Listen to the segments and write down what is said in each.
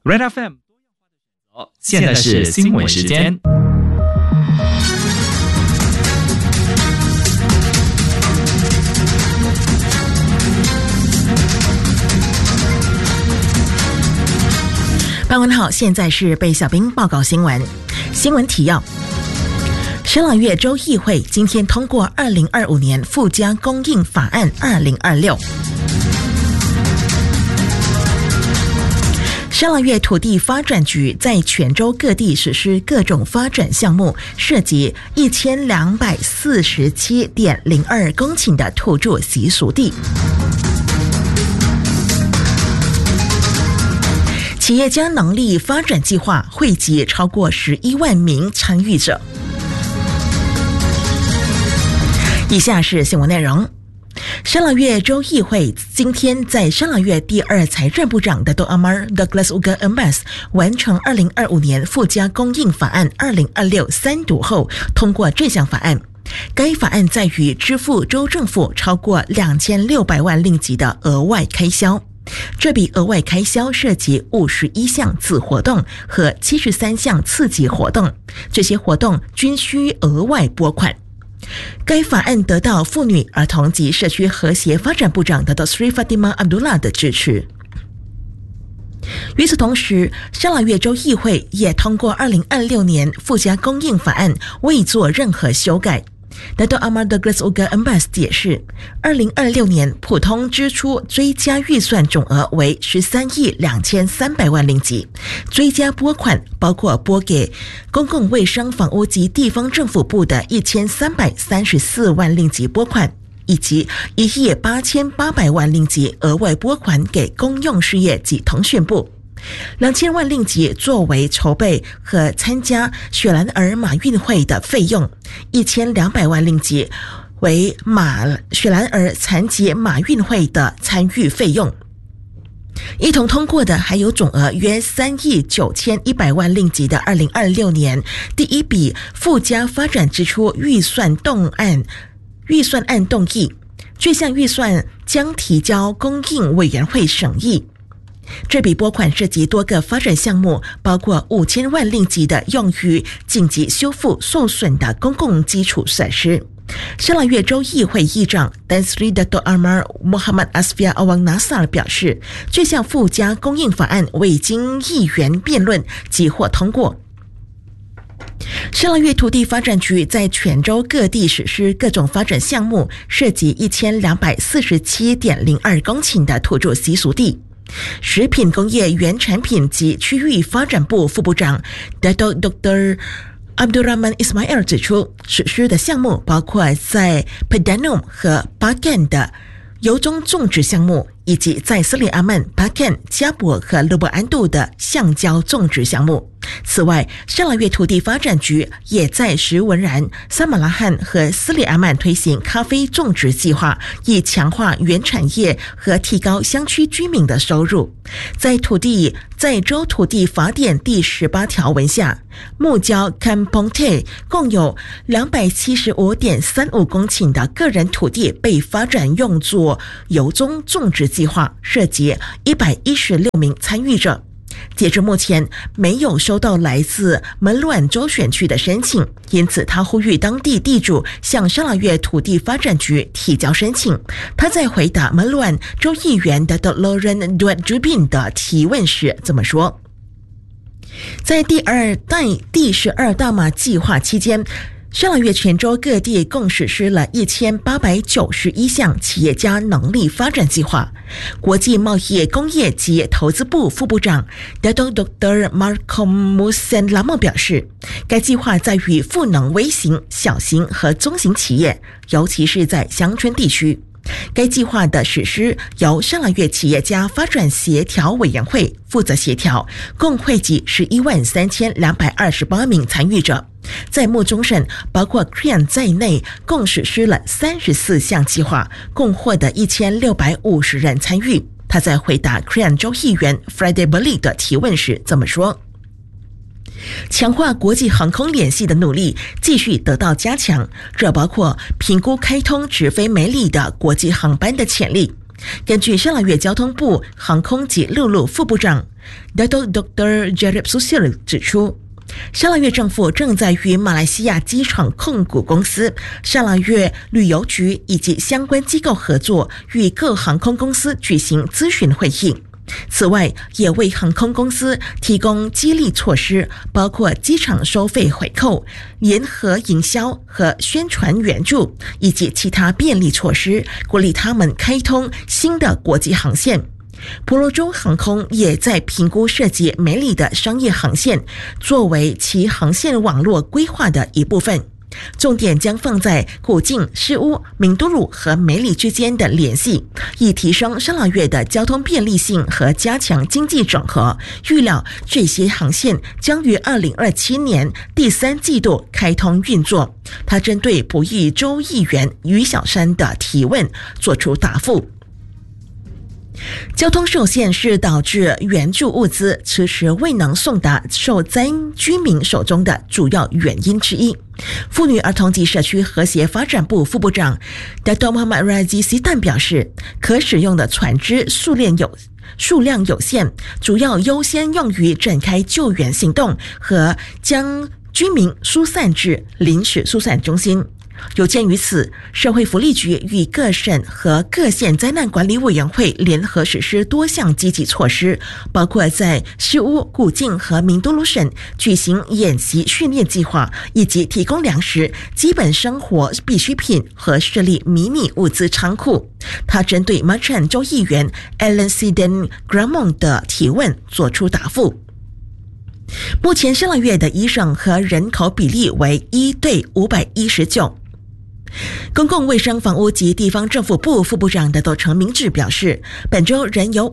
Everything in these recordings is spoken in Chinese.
Red FM， 现在是新闻时间。 傍晚好，现在是贝小兵报告新闻。新闻提要：深朗越州议会今天通过2025年附加供应法案2026。深朗越土地发展局在全州各地实施各种发展项目，涉及1247.02公顷的土著习俗地。企业家能力发展计划汇集超过11万名参与者。以下是新闻内容。深朗越州议会今天在深朗越第二财政部长的Dato' Amar Douglas Uga Embas 完成2025年附加供应法案2026三读后通过这项法案。该法案在于支付州政府超过2600万令吉的额外开销。这笔额外开销涉及51项子活动和73项次级活动，这些活动均需额外拨款。该法案得到妇女、儿童及社区和谐发展部长Dato' Sri Fatimah Abdullah 的支持。与此同时，深朗越州议会也通过2026年附加供应法案，未做任何修改。Dato' Amar Douglas Uga Embas 解释，2026年普通支出追加预算总额为13亿2300万令吉，追加拨款包括拨给公共卫生房屋及地方政府部的1334万令吉拨款，以及1亿8800万令吉额外拨款给公用事业及通讯部。2000万令吉作为筹备和参加雪兰莪马运会的费用，1200万令吉为雪兰莪残疾马运会的参与费用。一同通过的还有总额约3亿9100万令吉的2026年第一笔附加发展支出预算案动议，这项预算将提交供应委员会审议。这笔拨款涉及多个发展项目，包括5000万令吉的用于紧急修复受损的公共基础设施。深朗越州议会议长 Tan Sri Dato' Amar Muhammad Asfiya Awang Nasar 表示，这项附加供应法案未经议员辩论即获通过。深朗越土地发展局在全州各地实施各种发展项目，涉及1247.02公顷的土著习俗地。食品工业原产品及区域发展部副部长 Dato' Dr. Abdul Rahman Ismail 指出，实施的项目包括在 Pedanum 和 Pakan 的油棕种植项目，以及在斯里阿曼、Pakan、加博和鲁伯安杜的橡胶种植项目。此外，深朗越土地发展局也在石文然、萨马拉汉和斯里阿曼推行咖啡种植计划，以强化原产业和提高乡区居民的收入。在州土地法典第18条文下，木礁 Kampong 共有275.35公顷的个人土地被发展用作油棕种植计划，涉及116名参与者。截至目前，没有收到来自门鲁安州选区的申请，因此他呼吁当地地主向深朗越土地发展局提交申请。他在回答门鲁安州议员的 Lauren Duat Jubin 的提问时这么说：在第12大马计划期间，深朗越全州各地共实施了1891项企业家能力发展计划。国际贸易、工业及投资部副部长 Dato' Dr. Malcolm Musen Lamo 表示，该计划在于赋能微型、小型和中型企业，尤其是在乡村地区。该计划的实施由深朗越企业家发展协调委员会负责协调，共汇集113228名参与者。在目中省，包括 Krian 在内，共实施了34项计划，共获得1650人参与。他在回答 Krian 州议员 Friday Burley 的提问时这么说：强化国际航空联系的努力继续得到加强，这包括评估开通直飞梅里的国际航班的潜力， 根据沙拉越交通部航空及陆路副部长 Dr. Jarib Susir 指出，沙拉越政府正在与马来西亚机场控股公司、沙拉越旅游局以及相关机构合作，与各航空公司举行咨询会议。此外，也为航空公司提供激励措施，包括机场收费回扣、联合营销和宣传援助，以及其他便利措施，鼓励他们开通新的国际航线。婆罗洲航空也在评估设计梅里的商业航线，作为其航线网络规划的一部分。重点将放在古晋、诗巫、明都鲁和梅里之间的联系，以提升沙拉越的交通便利性和加强经济整合。预料这些航线将于2027年第3季度开通运作。他针对蒲益州议员于小山的提问作出答复。交通受限是导致援助物资迟迟未能送达受灾居民手中的主要原因之一。妇女儿童及社区和谐发展部副部长 Dato' Muhammad Razi Sitan 表示，可使用的船只数量有限，主要优先用于展开救援行动和将居民疏散至临时疏散中心。有鉴于此，社会福利局与各省和各县灾难管理委员会联合实施多项积极措施，包括在诗巫、古晋和明都鲁省举行演习训练计划，以及提供粮食、基本生活必需品和设立迷你物资仓库。他针对 Machan 州议员 Alan Siden Gramon 的提问作出答复。目前沙拉越的医生和人口比例为1对519。公共卫生房屋及地方政府部副部长的陈明志表示，本州仍有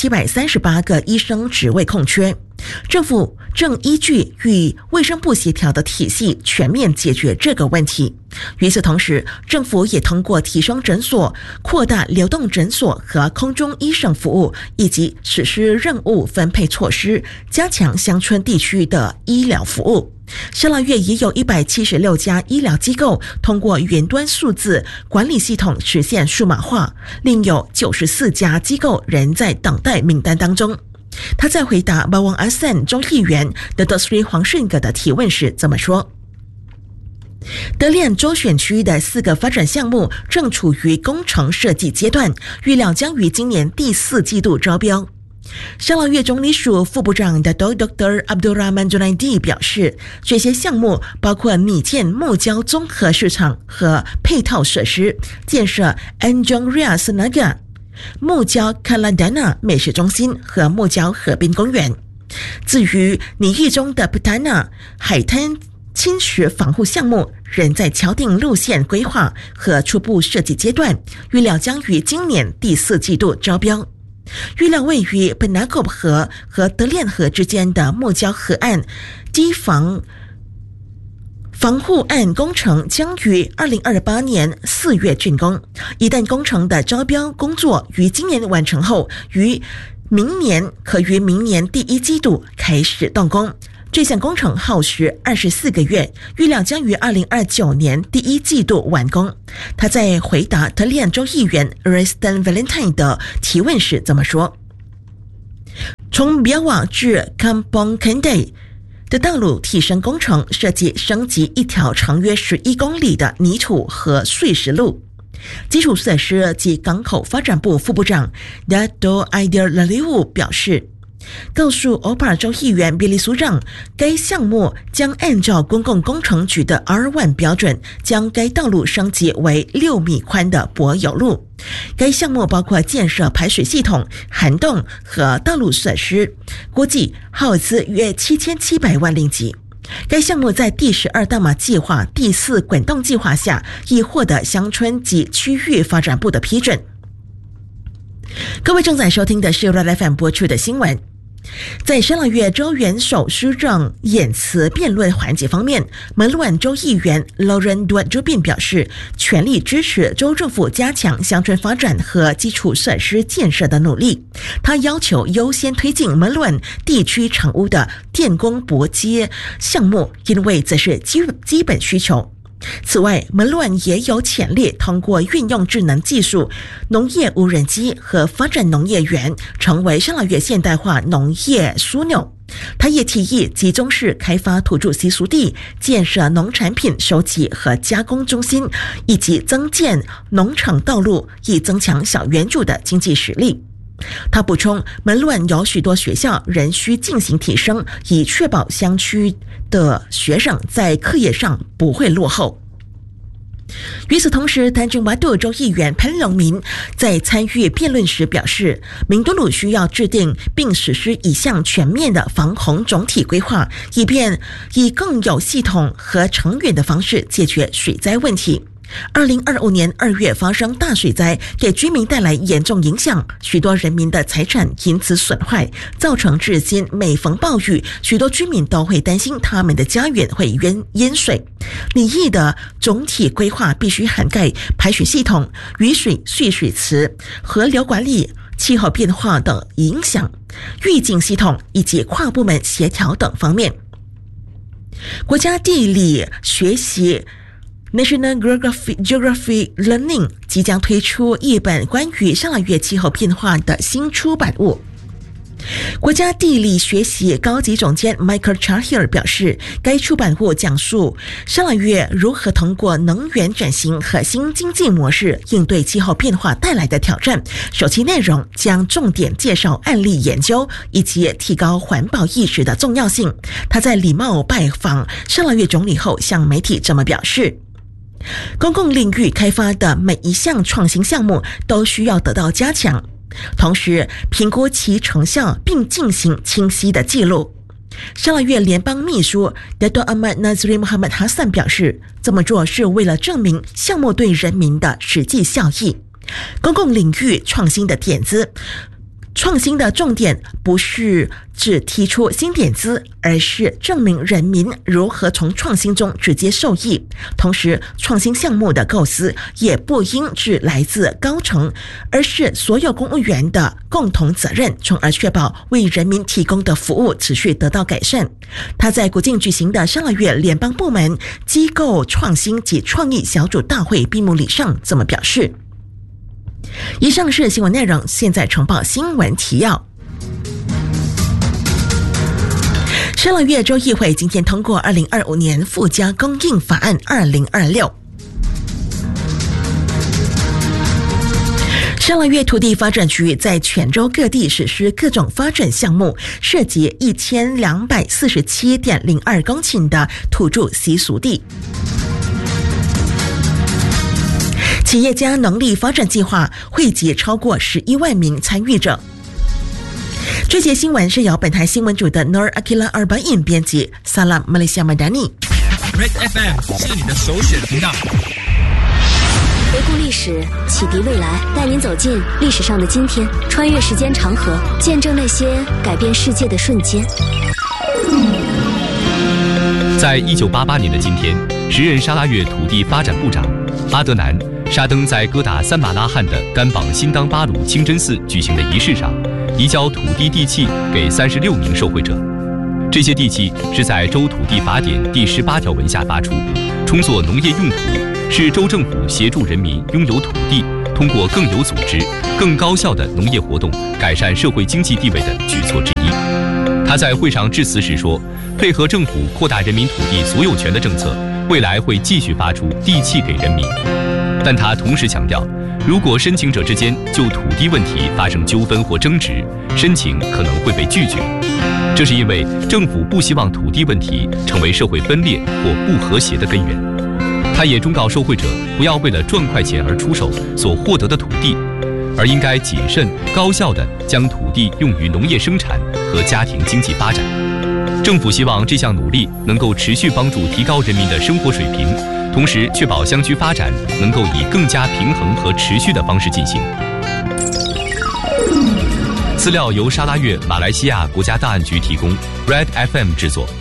5738个医生职位空缺，政府正依据与卫生部协调的体系全面解决这个问题。与此同时，政府也通过提升诊所、扩大流动诊所和空中医生服务，以及实施任务分配措施，加强乡村地区的医疗服务。沙拉越也有176家医疗机构通过云端数字管理系统实现数码化，另有94家机构仍在等待名单当中。他在回答巴旺阿散州议员的德斯瑞黄顺格的提问时这么说：德练州选区的4个发展项目正处于工程设计阶段，预料将于今年第4季度招标。沙拉越总理署副部长的 Dr. Abdul Rahman Junaidi 表示，这些项目包括拟建木胶综合市场和配套设施，建设 Anjong Ria Senaga、木胶 Kaladana 美食中心和木胶河滨公园。至于拟议中的 Petana 海滩侵蚀防护项目，仍在敲定路线规划和初步设计阶段，预料将于今年第4季度招标。预料位于 Penakop 河和德练河之间的木胶河岸堤防护岸工程将于2028年4月竣工。一旦工程的招标工作于今年完成后，可于明年第1季度开始动工。这项工程耗时24个月，预料将于2029年第1季度完工。他在回答德练州议员 Reston Valentine 的提问时这么说：从 Biawak 至 Kampong Kendai 的道路提升工程设计升级一条长约11公里的泥土和碎石路。基础设施及港口发展部副部长 Dato' Aidil Laliu 表示，告诉欧帕尔州议员比利苏让，该项目将按照公共工程局的 R1 标准，将该道路升级为6米宽的柏油路。该项目包括建设排水系统、涵洞和道路设施，估计耗资约7700万令吉。该项目在第12大马计划第4滚动计划下已获得乡村及区域发展部的批准。各位正在收听的是 Red FM 播出的新闻。在沙拉越州元首施政演辞辩论环节方面，门鲁安州议员 Lauren Duat Jubin 表示，全力支持州政府加强乡村发展和基础设施建设的努力。他要求优先推进门鲁安地区常屋的电工驳接项目，因为这是基本需求。 此外，门乱也有潜力通过运用智能技术、农业无人机和发展农业园，成为沙拉越现代化农业枢纽。他也提议集中式开发土著习俗地，建设农产品收集和加工中心，以及增建农场道路，以增强小原住的经济实力。他补充，门乱有许多学校仍需进行提升，以确保乡区的学生在课业上不会落后。与此同时，丹津瓦杜州议员潘龙民在参与辩论时表示，明都鲁需要制定并实施一项全面的防洪总体规划，以便以更有系统和长远的方式解决水灾问题。2025年2月发生大水灾，给居民带来严重影响，许多人民的财产因此损坏，造成至今每逢暴雨，许多居民都会担心他们的家园会淹水。拟议的总体规划必须涵盖排水系统、雨水蓄水池、河流管理、气候变化等影响、预警系统以及跨部门协调等方面。国家地理学习National Geography Learning 即将推出一本关于沙拉越气候变化的新出版物。国家地理学习高级总监 Michael Chahir 表示，该出版物讲述沙拉越如何通过能源转型和新经济模式应对气候变化带来的挑战。首期内容将重点介绍案例研究以及提高环保意识的重要性。他在礼貌拜访沙拉越总理后向媒体这么表示，公共领域开发的每一项创新项目都需要得到加强，同时评估其成效并进行清晰的记录。沙拉越联邦秘书 Dato' Ahmad Nazri Muhammad Hassan 表示，这么做是为了证明项目对人民的实际效益。公共领域创新的点子，创新的重点不是只提出新点子，而是证明人民如何从创新中直接受益。同时，创新项目的构思也不应只来自高层，而是所有公务员的共同责任，从而确保为人民提供的服务持续得到改善。他在国境举行的沙拉越联邦部门机构创新及创意小组大会闭幕礼上这么表示。以上是新闻内容，现在呈报新闻提要。沙拉越州议会今天通过2025年附加供应法案2026。沙拉越土地发展局在全州各地实施各种发展项目，涉及1247.02公顷的土著习俗地。企业家能力发展计划汇集超过11万名参与者。这节新闻是由本台新闻组的 Nur Akila Arba'in 编辑 Salam Malaysia Madani。 Red FM 是你的首选频道。 回顾历史，启迪未来，带您走进历史上的今天，穿越时间长河，见证那些改变世界的瞬间。 在1988年的今天，时任沙拉越土地发展部长阿德南沙登在哥打三马拉罕的甘榜辛当巴鲁清真寺举行的仪式上，移交土地地契给36名受惠者。这些地契是在州土地法典第18条文下发出，充作农业用途，是州政府协助人民拥有土地，通过更有组织、更高效的农业活动改善社会经济地位的举措之一。他在会上致辞时说，配合政府扩大人民土地所有权的政策，未来会继续发出地契给人民。但他同时强调，如果申请者之间就土地问题发生纠纷或争执，申请可能会被拒绝。这是因为政府不希望土地问题成为社会分裂或不和谐的根源。他也忠告受惠者不要为了赚快钱而出售所获得的土地，而应该谨慎高效地将土地用于农业生产和家庭经济发展。政府希望这项努力能够持续帮助提高人民的生活水平，同时确保乡区发展能够以更加平衡和持续的方式进行。资料由沙拉越马来西亚国家档案局提供， Red FM 制作。